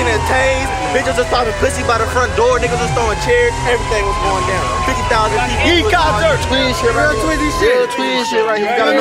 getting tased. Bitches was popping pussy by the front door. Niggas was throwing chairs. Everything was going down. 50,000 people. He concert. Twin shit right here. Real Twizzy shit. Real twin shit right here.